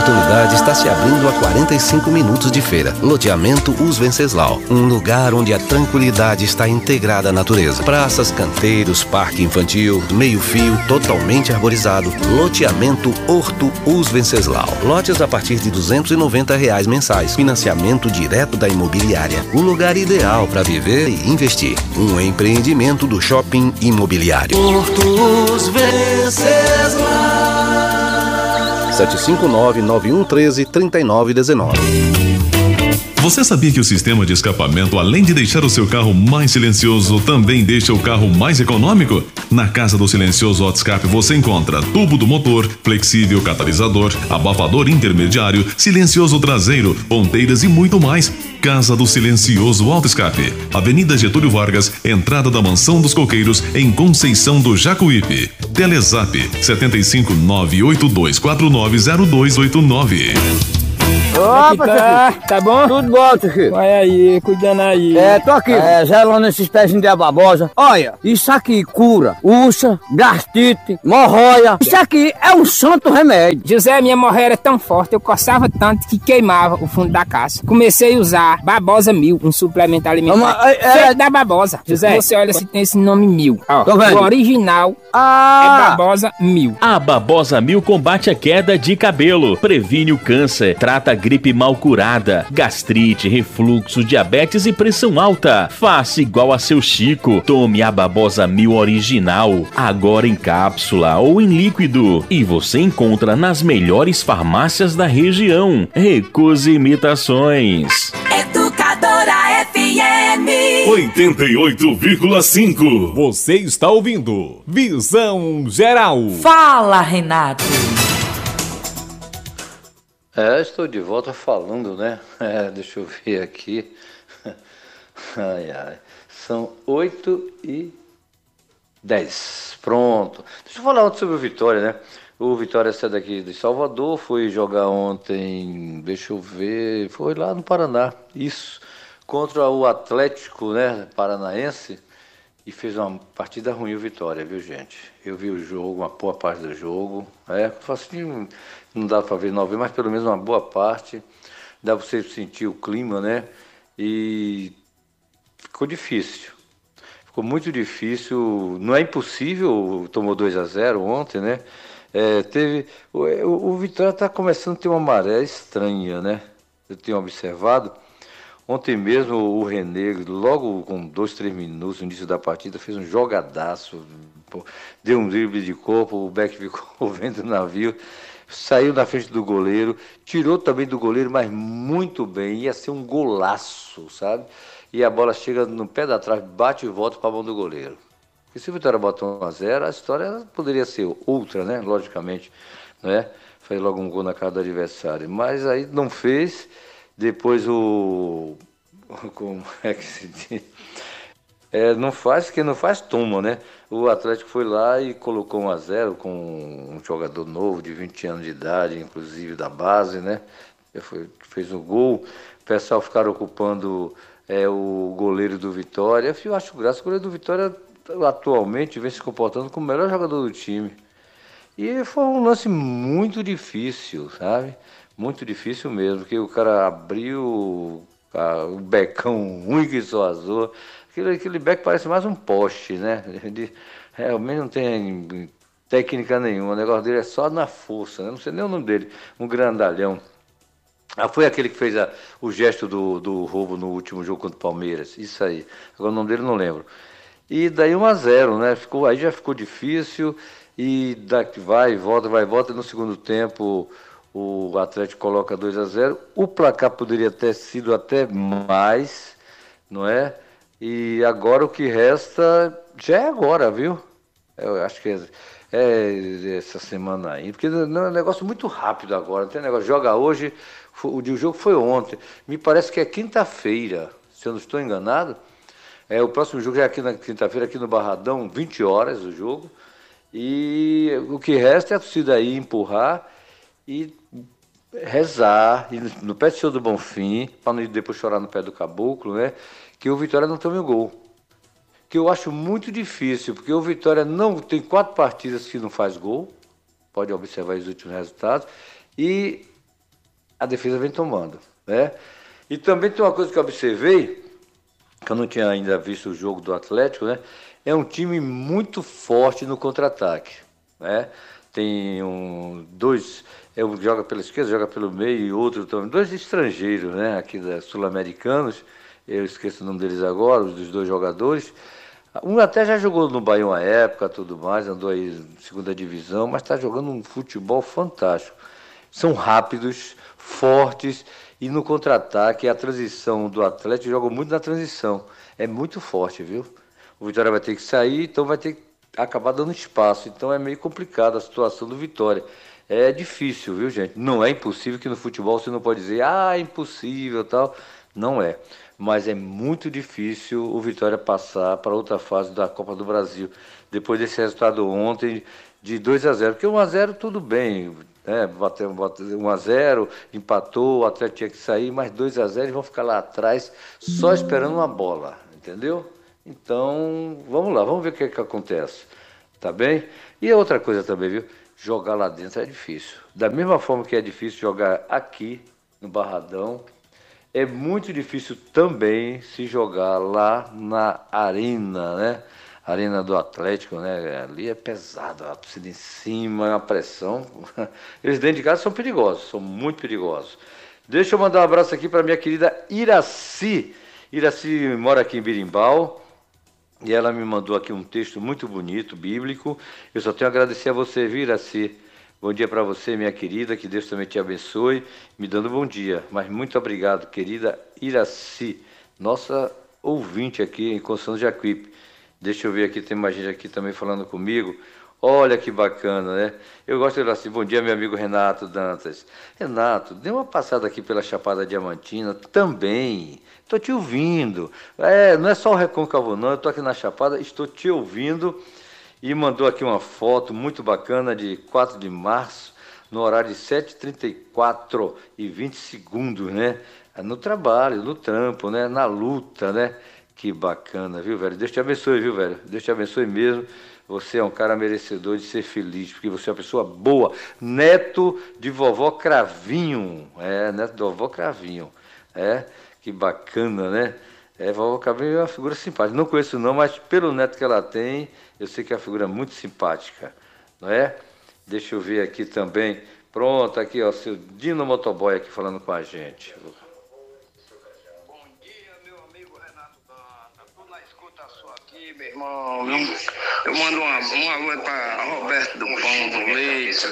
oportunidade está se abrindo a 45 minutos de feira. Loteamento Os Venceslau, um lugar onde a tranquilidade está integrada à natureza. Praças, canteiros, parque infantil, meio-fio, totalmente arborizado. Loteamento Horto Os Venceslau. Lotes a partir de R$290 mensais. Financiamento direto da imobiliária. O lugar ideal para viver e investir. Um empreendimento do Shopping Imobiliário. Horto Os Venceslau. 759-9113-3919. Você sabia que o sistema de escapamento, além de deixar o seu carro mais silencioso, também deixa o carro mais econômico? Na Casa do Silencioso Autoescape você encontra tubo do motor, flexível catalisador, abafador intermediário, silencioso traseiro, ponteiras e muito mais. Casa do Silencioso Autoescape, Avenida Getúlio Vargas, entrada da Mansão dos Coqueiros, em Conceição do Jacuípe. Telezap 75982490289. Opa, tá bom? Tudo bom, Chico? Vai aí, cuidando aí. Tô aqui. Gelando esses pezinhos de ababosa. Olha, isso aqui cura úlcera, gastrite, hemorroia. Isso aqui é um santo remédio. José, minha hemorroia era tão forte, eu coçava tanto que queimava o fundo da caça. Comecei a usar Babosa 1000, um suplemento alimentar feito da babosa. José, você olha se tem esse nome 1000. Ó, o original é Babosa 1000. A Babosa 1000 combate a queda de cabelo, previne o câncer, trata a gripe mal curada, gastrite, refluxo, diabetes e pressão alta. Faça igual a seu Chico. Tome a Babosa 1000 original, agora em cápsula ou em líquido. E você encontra nas melhores farmácias da região. Recuse imitações. Educadora FM 88,5. Você está ouvindo Visão Geral. Fala, Renato. Estou de volta falando, né? Deixa eu ver aqui. São 8h10. Pronto. Deixa eu falar sobre o Vitória, né? O Vitória saiu daqui de Salvador, foi jogar ontem, deixa eu ver, foi lá no Paraná. Isso. Contra o Atlético, né? Paranaense. E fez uma partida ruim o Vitória, viu, gente? Eu vi o jogo, uma boa parte do jogo. Assim, não dá para ver 9, mas pelo menos uma boa parte. Dá para você sentir o clima, né? E ficou difícil. Ficou muito difícil. Não é impossível, tomou 2-0 ontem, né? O Vitória está começando a ter uma maré estranha, né? Eu tenho observado. Ontem mesmo o René, logo com 2-3 minutos no início da partida, fez um jogadaço, deu um drible de corpo, o Beck ficou vendo o navio, saiu na frente do goleiro, tirou também do goleiro, mas muito bem, ia ser um golaço, sabe? E a bola chega no pé da trave, bate e volta para a mão do goleiro. Porque se o Vitória botou 1-0, a história poderia ser outra, né? Logicamente, né? Fez logo um gol na cara do adversário, mas aí não fez. Depois como é que se diz? Não faz, quem não faz, toma, né? O Atlético foi lá e colocou 1-0 com um jogador novo de 20 anos de idade, inclusive da base, né? Fez o gol, o pessoal ficaram ocupando o goleiro do Vitória. Eu acho graça, o goleiro do Vitória atualmente vem se comportando como o melhor jogador do time. E foi um lance muito difícil, sabe? Muito difícil mesmo, porque o cara abriu o becão ruim que só azul. Aquele beco parece mais um poste, né? Realmente não tem técnica nenhuma, o negócio dele é só na força, né? Não sei nem o nome dele, um grandalhão. Foi aquele que fez o gesto do roubo no último jogo contra o Palmeiras, isso aí. Agora o nome dele não lembro. E daí 1-0, né? Aí já ficou difícil, e daqui vai e volta, no segundo tempo o Atlético coloca 2-0. O placar poderia ter sido até mais, não é? E agora o que resta já é agora, viu? Eu acho que é essa semana aí, porque é um negócio muito rápido agora. Não tem negócio, joga hoje, o jogo foi ontem. Me parece que é quinta-feira, se eu não estou enganado. O próximo jogo já é aqui na quinta-feira, aqui no Barradão, 20 horas o jogo. E o que resta é a torcida aí empurrar e rezar, e no pé do Senhor do Bonfim, para não depois chorar no pé do caboclo, né? Que o Vitória não tome o gol. Que eu acho muito difícil, porque o Vitória não tem 4 partidas que não faz gol, pode observar os últimos resultados, e a defesa vem tomando, né? E também tem uma coisa que eu observei, que eu não tinha ainda visto o jogo do Atlético, né? É um time muito forte no contra-ataque, né? Tem dois, joga pela esquerda, joga pelo meio e outro também, dois estrangeiros, né? Aqui sul-americanos, eu esqueço o nome deles agora, os dos dois jogadores. Um até já jogou no Bahia uma época, tudo mais, andou aí em segunda divisão, mas está jogando um futebol fantástico. São rápidos, fortes e no contra-ataque, a transição do Atlético joga muito na transição. É muito forte, viu? O Vitória vai ter que sair, então vai ter que acabar dando espaço. Então é meio complicada a situação do Vitória. É difícil, viu, gente? Não é impossível, que no futebol você não pode dizer, é impossível, tal. Não é. Mas é muito difícil o Vitória passar para outra fase da Copa do Brasil. Depois desse resultado ontem de 2-0. Porque 1-0 tudo bem, né? Bateu 1-0, empatou, o Atlético tinha que sair, mas 2-0 eles vão ficar lá atrás só esperando uma bola, entendeu? Então, vamos lá, vamos ver o que acontece, tá bem? E outra coisa também, viu? Jogar lá dentro é difícil. Da mesma forma que é difícil jogar aqui, no Barradão, é muito difícil também se jogar lá na arena, né? Arena do Atlético, né? Ali é pesado, a torcida em cima, a pressão. Eles dentro de casa são perigosos, são muito perigosos. Deixa eu mandar um abraço aqui para minha querida Iraci. Iraci mora aqui em Birimbau e ela me mandou aqui um texto muito bonito, bíblico. Eu só tenho a agradecer a você, viu, Iraci? Bom dia para você, minha querida, que Deus também te abençoe, me dando bom dia. Mas muito obrigado, querida Iraci, nossa ouvinte aqui em Constituição de Jacuípe. Deixa eu ver aqui, tem mais gente aqui também falando comigo. Olha que bacana, né? Eu gosto de falar assim, bom dia, meu amigo Renato Dantas. Renato, dê uma passada aqui pela Chapada Diamantina também. Estou te ouvindo. Não é só o Recôncavo não, eu estou aqui na Chapada, estou te ouvindo. E mandou aqui uma foto muito bacana de 4 de março, no horário de 7h34 e 20 segundos, né? No trabalho, no trampo, né? Na luta, né? Que bacana, viu, velho? Deus te abençoe, viu, velho? Deus te abençoe mesmo. Você é um cara merecedor de ser feliz, porque você é uma pessoa boa. Neto de vovó Cravinho. Neto de vovó Cravinho. Que bacana, né? Vovó Cravinho é uma figura simpática. Não conheço não, mas pelo neto que ela tem, eu sei que é uma figura muito simpática, não é? Deixa eu ver aqui também. Pronto, aqui, ó, seu Dino Motoboy aqui falando com a gente. Bom dia, meu amigo Renato Dantas. Tô na escuta sua aqui, meu irmão. Eu mando um alô para Roberto do Pão do Leite,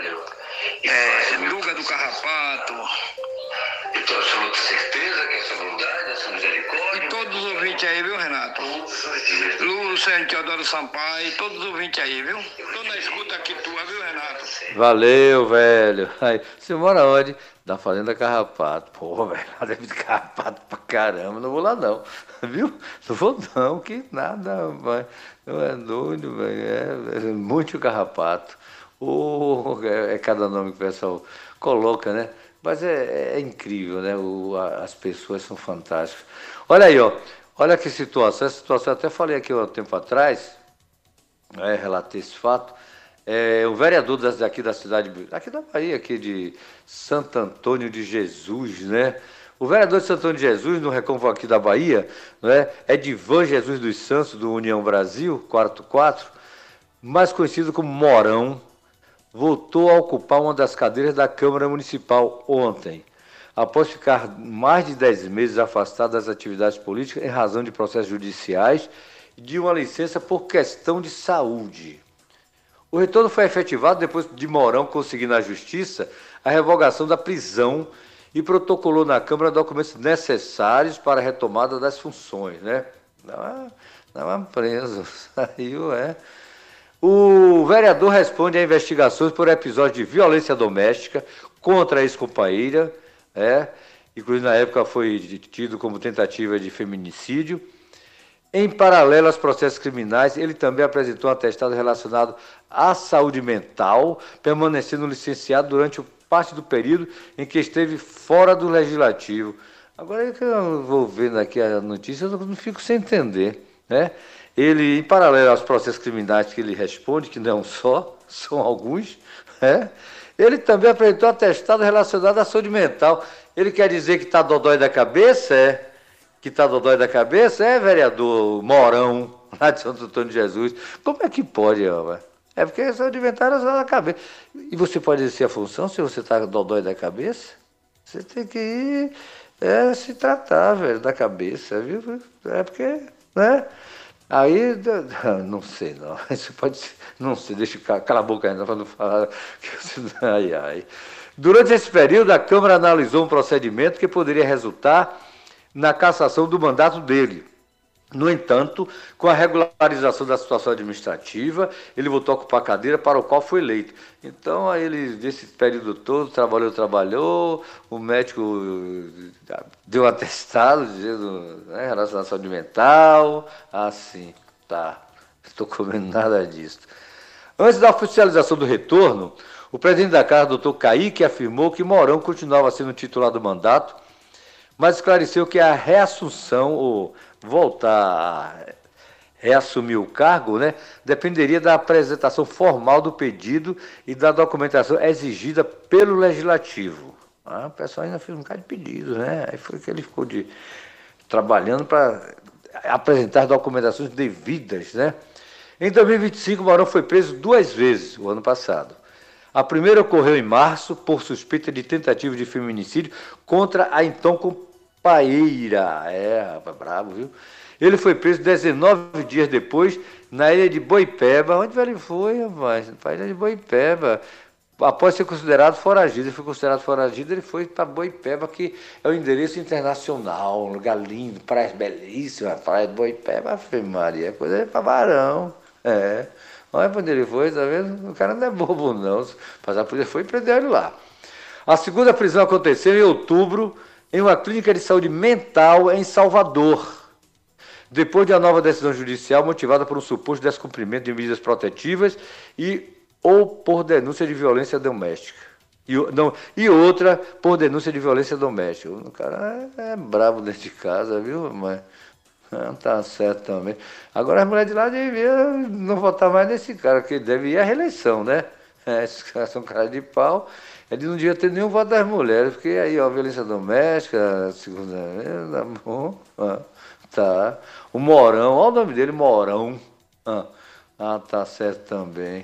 Duga do Carrapato. E tu absoluta certeza que essa bondade, essa misericórdia... E todos os ouvintes aí, viu, Renato? Lúcio, Teodoro Sampaio, todos os ouvintes aí, viu? Tô na escuta aqui tua, viu, Renato? Valeu, velho. Aí, você mora onde? Na Fazenda Carrapato. Pô, velho, lá deve de carrapato pra caramba. Não vou lá, não. Viu? Não vou, não, que nada, vai. Não é doido, velho. É muito carrapato. É cada nome que o pessoal coloca, né? Mas é incrível, né? As pessoas são fantásticas. Olha aí, ó. Olha que situação. Essa situação eu até falei aqui há um tempo atrás, relatei esse fato. O vereador daqui da cidade, aqui da Bahia, aqui de Santo Antônio de Jesus, né? O vereador de Santo Antônio de Jesus, no Recôncavo aqui da Bahia, né? Edivan Jesus dos Santos, do União Brasil, 4, mais conhecido como Morão, voltou a ocupar uma das cadeiras da Câmara Municipal ontem, após ficar mais de 10 meses afastado das atividades políticas em razão de processos judiciais e de uma licença por questão de saúde. O retorno foi efetivado depois de Morão conseguir na Justiça a revogação da prisão e protocolou na Câmara documentos necessários para a retomada das funções, né? Não é preso, saiu, O vereador responde a investigações por episódio de violência doméstica contra a ex-companheira, inclusive na época foi tido como tentativa de feminicídio. Em paralelo aos processos criminais, ele também apresentou um atestado relacionado à saúde mental, permanecendo licenciado durante parte do período em que esteve fora do legislativo. Agora é que eu vou vendo aqui a notícia, eu não fico sem entender, né? Ele, em paralelo aos processos criminais que ele responde, que não só, são alguns, Ele também apresentou atestado relacionado à saúde mental. Ele quer dizer que está dodói da cabeça, é? Que está dodói da cabeça, é, vereador Mourão, lá de Santo Antônio de Jesus. Como é que pode, rapaz? É porque a saúde mental é só da cabeça. E você pode exercer a função se você está dodói da cabeça? Você tem que ir se tratar, velho, da cabeça, viu? É porque, né? Aí, não sei, não. Isso pode ser, não sei, deixa eu calar a boca ainda para não falar. Ai, ai. Durante esse período, a Câmara analisou um procedimento que poderia resultar na cassação do mandato dele. No entanto, com a regularização da situação administrativa, ele voltou a ocupar a cadeira para o qual foi eleito. Então, aí ele, nesse período todo, trabalhou, o médico deu um atestado, dizendo, né, relação à saúde mental, assim, tá, não estou comendo nada disso. Antes da oficialização do retorno, o presidente da Casa, doutor Kaique, afirmou que Mourão continuava sendo titular do mandato, mas esclareceu que a reassunção, ou voltar a reassumir o cargo, né, dependeria da apresentação formal do pedido e da documentação exigida pelo Legislativo. O pessoal ainda fez um bocado de pedidos, né? Aí foi que ele ficou trabalhando para apresentar documentações devidas, né? Em 2025, Mourão foi preso 2 vezes, o ano passado. A primeira ocorreu em março, por suspeita de tentativa de feminicídio contra a então companheira. Rapaz, bravo, viu? Ele foi preso 19 dias depois, na ilha de Boipeba. Onde ele foi, rapaz? Na ilha de Boipeba. Após ser considerado foragido, ele foi considerado foragido, ele foi para Boipeba, que é o endereço internacional, um lugar lindo, praias belíssimas, praia de Boipeba, Ave Maria, coisa para varão. Olha para onde ele foi, tá vendo? O cara não é bobo, não. Mas a polícia foi e prendeu ele lá. A segunda prisão aconteceu em outubro, em uma clínica de saúde mental em Salvador, depois de uma nova decisão judicial motivada por um suposto descumprimento de medidas protetivas ou por denúncia de violência doméstica. E outra por denúncia de violência doméstica. O cara é bravo dentro de casa, viu, mas não tá certo também. Agora as mulheres de lá deviam não votar mais nesse cara, que deve ir à reeleição, né? Esses caras são caras de pau. Ele não devia ter nenhum voto das mulheres, porque aí, ó, violência doméstica, segunda vez, tá bom. Tá. O Mourão, olha o nome dele, Mourão. Tá certo também.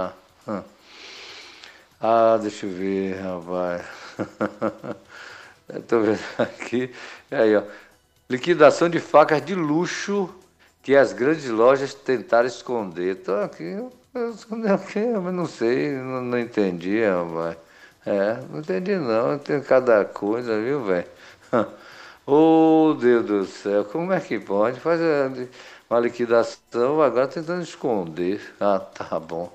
Deixa eu ver, rapaz. Estou vendo aqui. Aí, ó. Liquidação de facas de luxo que as grandes lojas tentaram esconder. Estou aqui, mas não sei, não entendi, rapaz. Não entendi não, tem cada coisa, viu, velho? Oh, Deus do céu, como é que pode? Faz uma liquidação, agora tentando esconder. Tá bom.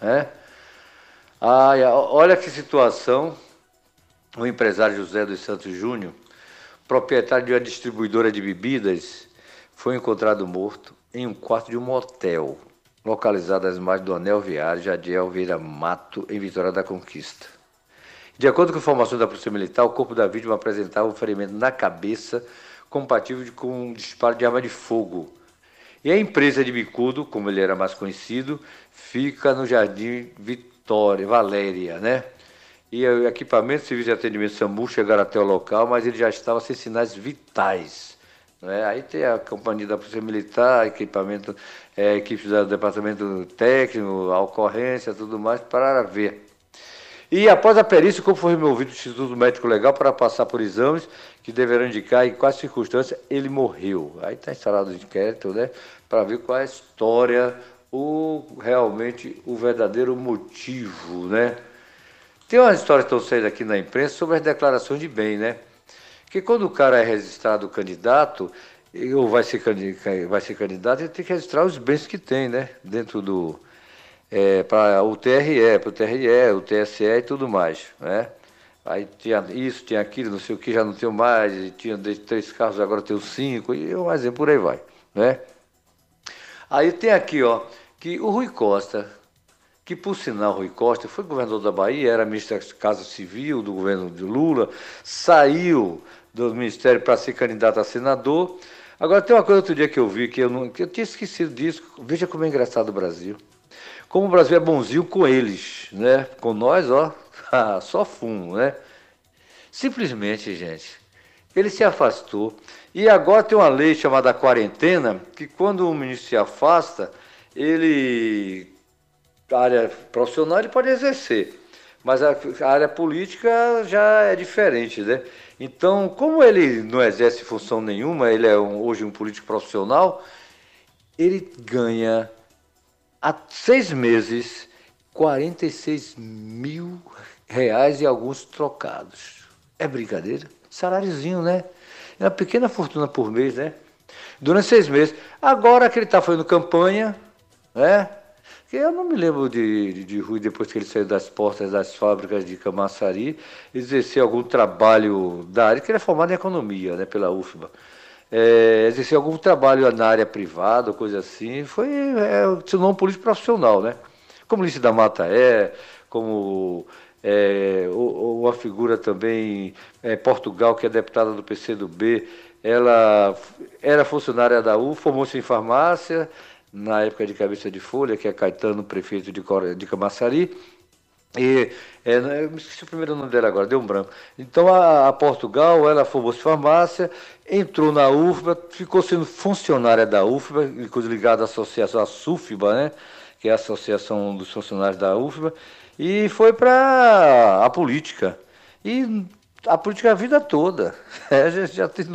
Olha que situação. O empresário José dos Santos Júnior, proprietário de uma distribuidora de bebidas, foi encontrado morto em um quarto de um motel, localizado às margens do Anel Viário, Jadiel Vieira Mato, em Vitória da Conquista. De acordo com informações da Polícia Militar, o corpo da vítima apresentava um ferimento na cabeça compatível com um disparo de arma de fogo. E a empresa de bicudo, como ele era mais conhecido, fica no Jardim Valéria, né? E o equipamento, serviço de atendimento SAMU chegaram até o local, mas ele já estava sem sinais vitais. Né? Aí tem a companhia da Polícia Militar, equipamento, equipes do departamento técnico, a ocorrência, tudo mais, para ver. E após a perícia, o corpo foi removido do Instituto Médico Legal para passar por exames que deverão indicar em quais circunstâncias ele morreu. Aí está instalado o inquérito, né, para ver qual é a história, realmente o verdadeiro motivo, né? Tem umas histórias que estão saindo aqui na imprensa sobre as declarações de bem, né? Que quando o cara é registrado candidato, ou vai ser candidato, ele tem que registrar os bens que tem, né? Dentro do... para o TRE, o TSE e tudo mais, né? Aí tinha isso, tinha aquilo, não sei o que, já não tenho mais, tinha 3 carros, agora tenho 5, e um exemplo por aí vai, né? Aí tem aqui, ó, que o Rui Costa, que por sinal Rui Costa foi governador da Bahia, era ministro da Casa Civil do governo de Lula, saiu do ministério para ser candidato a senador. Agora tem uma coisa outro dia que eu vi, que eu tinha esquecido disso, veja como é engraçado o Brasil. Como o Brasil é bonzinho com eles, né? Com nós, ó, Só fumo, né? Simplesmente, gente, ele se afastou. E agora tem uma lei chamada quarentena, que quando o ministro se afasta, a área profissional ele pode exercer, mas a área política já é diferente, né? Então, como ele não exerce função nenhuma, ele é hoje um político profissional, ele ganha há 6 meses R$46 mil e alguns trocados. É brincadeira? Saláriozinho, né? É uma pequena fortuna por mês, né? Durante 6 meses. Agora que ele está fazendo campanha, né? Que eu não me lembro de Rui, depois que ele saiu das portas das fábricas de Camaçari, exercer algum trabalho da área, que ele é formado em economia, né, pela UFBA. Exercer algum trabalho na área privada, coisa assim, se tornou um político profissional, né? Como Lício da Mata como uma figura também, Portugal, que é deputada do PCdoB, ela era funcionária da UFBA, formou-se em farmácia, na época de cabeça de folha, que é Caetano, prefeito de Camaçari, eu me esqueci o primeiro nome dela agora, deu um branco. Então a Portugal, ela formou-se em farmácia, entrou na UFBA, ficou sendo funcionária da UFBA, inclusive ligada à associação, a SUFBA, né, que é a Associação dos Funcionários da UFBA, e foi para a política. E a política a vida toda. A gente já tem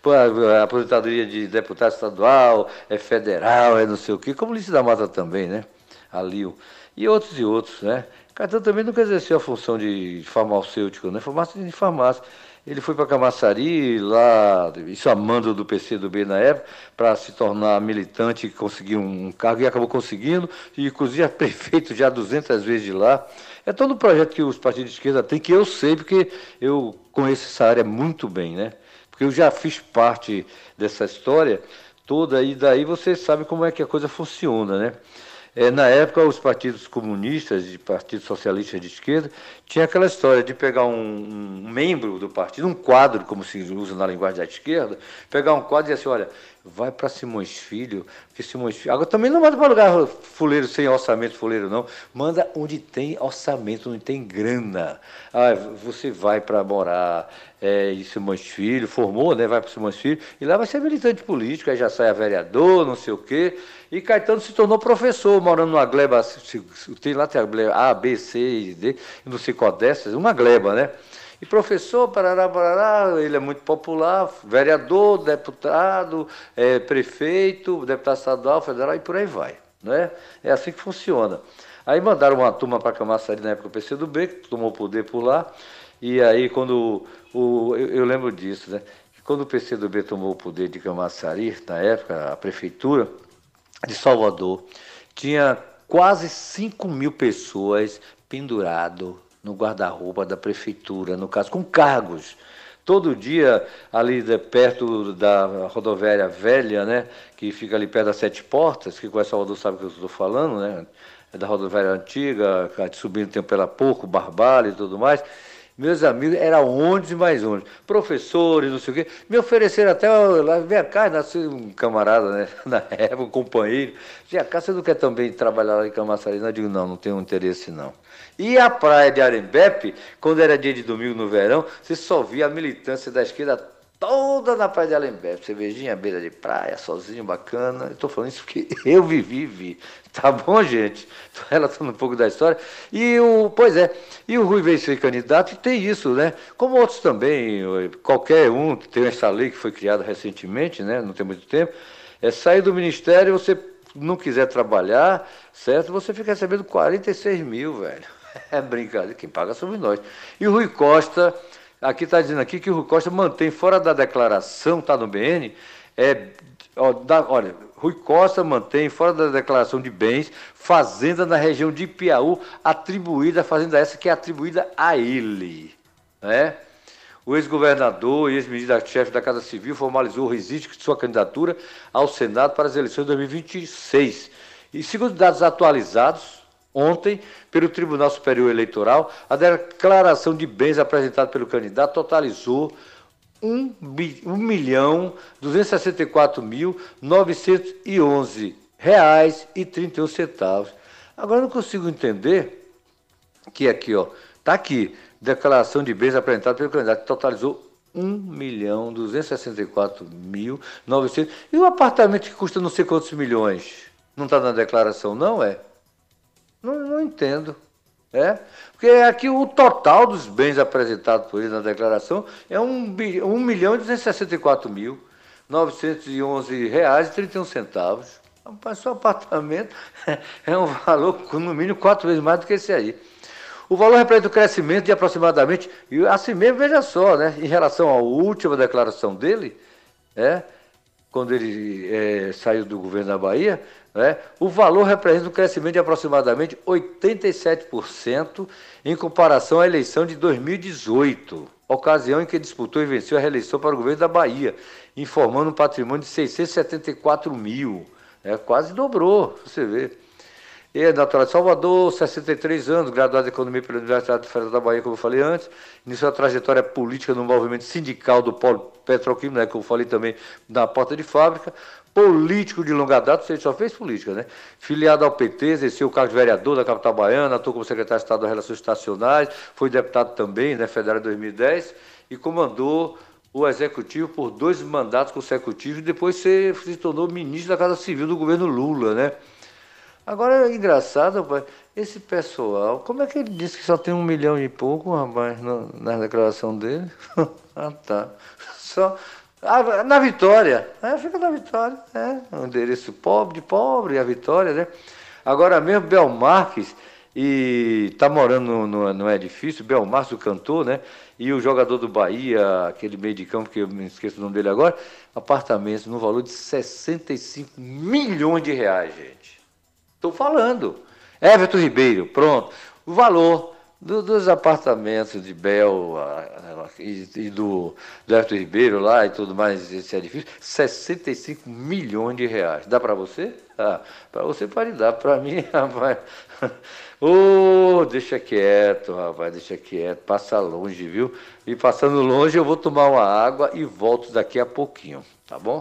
a aposentadoria de deputado estadual, federal, não sei o quê, como Lício da Mata também, né? Alio. E outros, né? Caetano também nunca exerceu a função de farmacêutico, né? Formasse de farmácia. Ele foi para Camaçari, lá, isso a mando do PCdoB na época, para se tornar militante e conseguir um cargo, e acabou conseguindo, e inclusive é prefeito já 200 vezes de lá. É todo um projeto que os partidos de esquerda têm, que eu sei, porque eu conheço essa área muito bem, né? Porque eu já fiz parte dessa história toda, e daí você sabe como é que a coisa funciona, né? Na época, os partidos comunistas e partidos socialistas de esquerda tinha aquela história de pegar um membro do partido, um quadro, como se usa na linguagem da esquerda, pegar um quadro e dizer assim, olha, vai para Simões Filho, porque Simões Filho... Agora também não manda para lugar fuleiro, sem orçamento fuleiro, não. Manda onde tem orçamento, onde tem grana. Você vai para morar em Simões Filho, formou, né? Vai para Simões Filho, e lá vai ser militante político, aí já sai a vereador, não sei o quê. E Caetano se tornou professor, morando numa gleba, tem lá tem a gleba A, B, C e D, não sei qual dessas, uma gleba, né? E professor, parará, ele é muito popular, vereador, deputado, prefeito, deputado estadual, federal e por aí vai, né? É assim que funciona. Aí mandaram uma turma para Camaçari na época do PCdoB, que tomou poder por lá, e aí quando eu lembro disso, né? Que quando o PCdoB tomou o poder de Camaçari, na época, a prefeitura de Salvador, tinha quase 5 mil pessoas pendurado no guarda-roupa da prefeitura, no caso, com cargos. Todo dia, ali perto da rodoviária velha, né, que fica ali perto das 7 Portas, que conhece Salvador sabe o que eu estou falando, né, é da rodoviária antiga, subindo tem pela Porco, Barbalho e tudo mais. Meus amigos, era ônibus e mais ônibus. Professores, não sei o quê. Me ofereceram até, lá, vem cá, nasceu um camarada, né, na época, um companheiro. Vem cá, você não quer também trabalhar lá em Camaçari? Eu digo, não tenho interesse, não. E a praia de Arembepe, quando era dia de domingo no verão, você só via a militância da esquerda toda na praia de Arembepe. Cervejinha, beira de praia, sozinho, bacana. Eu estou falando isso porque eu vi. Tá bom, gente? Estou relatando um pouco da história. E o Rui veio ser candidato e tem isso, né? Como outros também, qualquer um, tem essa lei que foi criada recentemente, né? Não tem muito tempo, sair do ministério, você não quiser trabalhar, certo? Você fica recebendo 46 mil, velho. É brincadeira, quem paga somos nós. E o Rui Costa, aqui está dizendo aqui que o Rui Costa mantém fora da declaração, está no BN, olha, Rui Costa mantém fora da declaração de bens fazenda na região de Piauí, atribuída, a fazenda essa que é atribuída a ele, né? O ex-governador e ex-ministro-chefe da Casa Civil formalizou o registro de sua candidatura ao Senado para as eleições de 2026. E segundo dados atualizados, ontem, pelo Tribunal Superior Eleitoral, a declaração de bens apresentada pelo candidato totalizou R$ 1.264.911,31. Agora eu não consigo entender que aqui, ó, Está aqui, declaração de bens apresentada pelo candidato, que totalizou 1.264.900. E o apartamento que custa não sei quantos milhões? Não está na declaração, não é? Não entendo. Porque aqui o total dos bens apresentados por ele na declaração é R$1.264.911,31. Rapaz, seu apartamento é um valor, no mínimo, 4 vezes mais do que esse aí. O valor representa o crescimento de aproximadamente, e assim mesmo, veja só, né, em relação à última declaração dele, quando ele saiu do governo da Bahia, o valor representa um crescimento de aproximadamente 87% em comparação à eleição de 2018, ocasião em que disputou e venceu a reeleição para o governo da Bahia, informando um patrimônio de 674 mil. Quase dobrou, você vê. Ele é natural de Salvador, 63 anos, graduado em Economia pela Universidade Federal da Bahia, como eu falei antes. Iniciou a trajetória política no movimento sindical do Polo Petroquímico, como eu falei também, na porta de fábrica. Político de longa data, você só fez política, né? Filiado ao PT, exerceu o cargo de vereador da capital baiana, atuou como secretário de Estado das Relações Estacionais, foi deputado também, né, federal em 2010, e comandou o executivo por 2 mandatos consecutivos, e depois se tornou ministro da Casa Civil do governo Lula, né? Agora é engraçado, rapaz, esse pessoal, como é que ele disse que só tem 1 milhão e pouco, rapaz, na declaração dele? Tá. Só na Vitória, fica na Vitória, um endereço pobre, a Vitória, né? Agora mesmo, Belmarques, e tá morando no edifício, Belmarques, o cantor, né? E o jogador do Bahia, aquele meio de campo, que eu me esqueço o nome dele agora, apartamentos no valor de 65 milhões de reais, gente. Estou falando. Everton Ribeiro, pronto. O valor dos apartamentos de Bel e do Everton Ribeiro lá e tudo mais, esse edifício, 65 milhões de reais. Dá para você? Para você pode dar. Para mim, rapaz... deixa quieto, rapaz, deixa quieto. Passa longe, viu? E passando longe, eu vou tomar uma água e volto daqui a pouquinho, tá bom?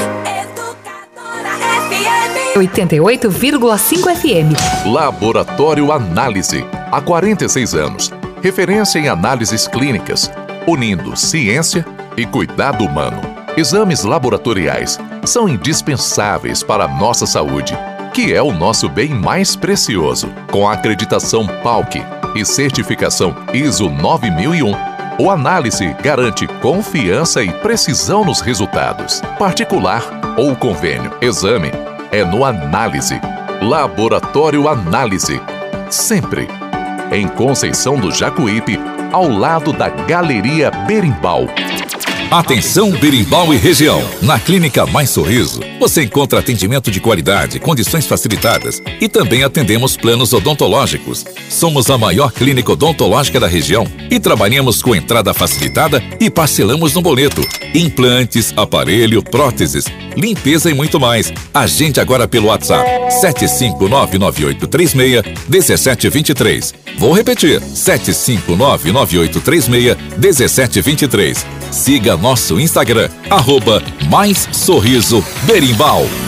88,5 FM. Laboratório Análise. Há 46 anos. Referência em análises clínicas, unindo ciência e cuidado humano. Exames laboratoriais são indispensáveis para a nossa saúde, que é o nosso bem mais precioso. Com a acreditação PALC e certificação ISO 9001, o Análise garante confiança e precisão nos resultados. Particular ou convênio, exame é no Análise. Laboratório Análise. Sempre em Conceição do Jacuípe, ao lado da Galeria Berimbau. Atenção Berimbau e região. Na Clínica Mais Sorriso, você encontra atendimento de qualidade, condições facilitadas e também atendemos planos odontológicos. Somos a maior clínica odontológica da região e trabalhamos com entrada facilitada e parcelamos no boleto. Implantes, aparelho, próteses, limpeza e muito mais. Agende agora pelo WhatsApp 75998361723. Vou repetir, 75998361723. Siga nosso Instagram, @Mais Sorriso Berimbau.